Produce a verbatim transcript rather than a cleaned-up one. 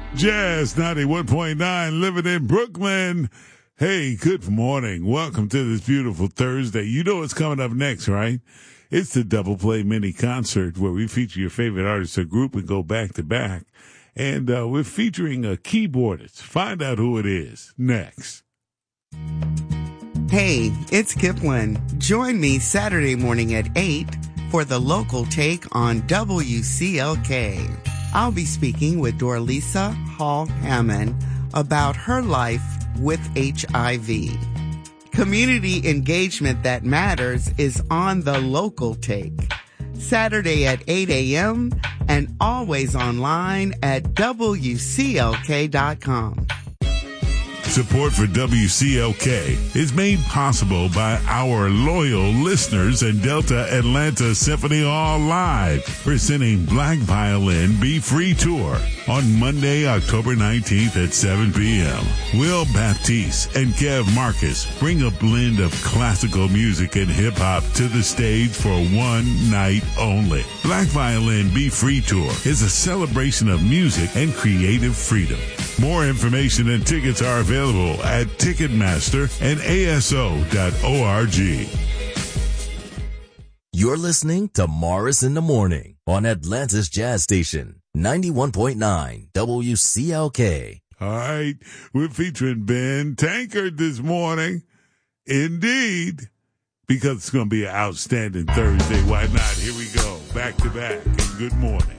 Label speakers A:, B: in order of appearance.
A: Jazz ninety-one point nine, living in Brooklyn. Hey, good morning. Welcome to this beautiful Thursday. You know what's coming up next, right? It's the Double Play Mini Concert where we feature your favorite artist or group and go back to back. And uh, we're featuring a keyboardist. Find out who it is next.
B: Hey, it's Kipling. Join me Saturday morning at eight for the local take on W C L K. I'll be speaking with Dorlisa Hall Hammond about her life with H I V. Community engagement that matters is on the local take. Saturday at eight a.m. and always online at W C L K dot com.
A: Support for W C L K is made possible by our loyal listeners and Delta Atlanta Symphony Hall Live, presenting Black Violin Be Free Tour on Monday, October nineteenth at seven p.m. Will Baptiste and Kev Marcus bring a blend of classical music and hip-hop to the stage for one night only. Black Violin Be Free Tour is a celebration of music and creative freedom. More information and tickets are available at Ticketmaster and A S O dot org.
C: You're listening to Morris in the Morning on Atlanta's Jazz Station, ninety-one point nine W C L K.
A: All right, we're featuring Ben Tankard this morning. Indeed, because it's going to be an outstanding Thursday. Why not? Here we go, back to back, and good morning.